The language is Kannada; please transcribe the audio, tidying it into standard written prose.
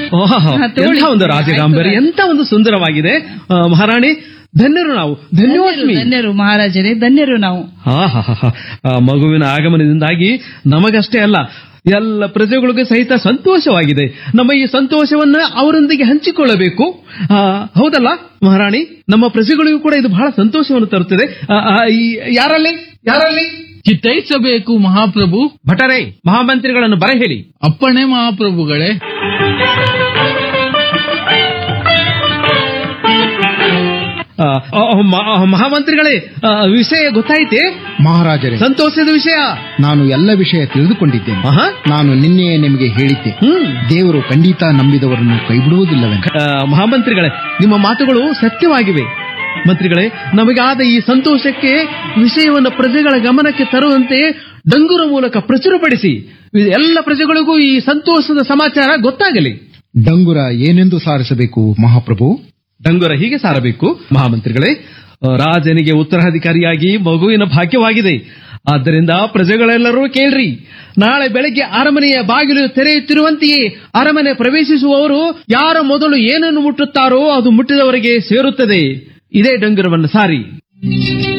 ಎಂಥ ಒಂದು ರಾಜಗಾಂಭೀರ್ಯ, ಎಂಥ ಒಂದು ಸುಂದರವಾಗಿದೆ. ಮಹಾರಾಣಿ, ಧನ್ಯರು ನಾವು, ಧನ್ಯವಾದ. ಧನ್ಯರು ಮಹಾರಾಜರೇ, ಧನ್ಯರು ನಾವು. ಮಗುವಿನ ಆಗಮನದಿಂದಾಗಿ ನಮಗಷ್ಟೇ ಅಲ್ಲ, ಎಲ್ಲ ಪ್ರಜೆಗಳಿಗೂ ಸಹಿತ ಸಂತೋಷವಾಗಿದೆ. ನಮ್ಮ ಈ ಸಂತೋಷವನ್ನ ಅವರೊಂದಿಗೆ ಹಂಚಿಕೊಳ್ಳಬೇಕು. ಹೌದಲ್ಲ ಮಹಾರಾಣಿ? ನಮ್ಮ ಪ್ರಜೆಗಳಿಗೂ ಕೂಡ ಇದು ಬಹಳ ಸಂತೋಷವನ್ನು ತರುತ್ತದೆ. ಯಾರಲ್ಲಿ ಯಾರಲ್ಲಿ ಚಿತ್ತೈಸಬೇಕು ಮಹಾಪ್ರಭು. ಭಟರೇ, ಮಹಾಮಂತ್ರಿಗಳನ್ನು ಬರ ಹೇಳಿ. ಅಪ್ಪಣೆ ಮಹಾಪ್ರಭುಗಳೇ. ಮಹಾಮಂತ್ರಿಗಳೇ, ವಿಷಯ ಗೊತ್ತಾಯ್ತೆ? ಮಹಾರಾಜರೇ, ಸಂತೋಷದ ವಿಷಯ. ನಾನು ಎಲ್ಲ ವಿಷಯ ತಿಳಿದುಕೊಂಡಿದ್ದೇನೆ. ನಾನು ನಿನ್ನೆಯೇ ನಿಮಗೆ ಹೇಳಿದ್ದೆ, ದೇವರು ಖಂಡಿತ ನಂಬಿದವರನ್ನು ಕೈಬಿಡುವುದಿಲ್ಲವೆಂದು. ಮಹಾಮಂತ್ರಿಗಳೇ, ನಿಮ್ಮ ಮಾತುಗಳು ಸತ್ಯವಾಗಿವೆ. ಮಂತ್ರಿಗಳೇ, ನಮಗಾದ ಈ ಸಂತೋಷಕ್ಕೆ ವಿಷಯವನ್ನು ಪ್ರಜೆಗಳ ಗಮನಕ್ಕೆ ತರುವಂತೆ ಡಂಗುರ ಮೂಲಕ ಪ್ರಚುರಪಡಿಸಿ ಎಲ್ಲ ಪ್ರಜೆಗಳಿಗೂ ಈ ಸಂತೋಷದ ಸಮಾಚಾರ ಗೊತ್ತಾಗಲಿ. ಡಂಗುರ ಏನೆಂದು ಸಾರಿಸಬೇಕು ಮಹಾಪ್ರಭು? ಡಂಗುರ ಹೀಗೆ ಸಾರಬೇಕು ಮಹಾಮಂತ್ರಿಗಳೇ: ರಾಜನಿಗೆ ಉತ್ತರಾಧಿಕಾರಿಯಾಗಿ ಮಗುವಿನ ಭಾಗ್ಯವಾಗಿದೆ. ಆದ್ದರಿಂದ ಪ್ರಜೆಗಳೆಲ್ಲರೂ ಕೇಳ್ರಿ, ನಾಳೆ ಬೆಳಗ್ಗೆ ಅರಮನೆಯ ಬಾಗಿಲು ತೆರೆಯುತ್ತಿರುವಂತೆಯೇ ಅರಮನೆ ಪ್ರವೇಶಿಸುವವರು ಯಾರ ಮೊದಲು ಏನನ್ನು ಮುಟ್ಟುತ್ತಾರೋ ಅದು ಮುಟ್ಟಿದವರಿಗೆ ಸೇರುತ್ತದೆ. ಇದೇ ಡಂಗುರವನ್ನು ಸಾರಿ.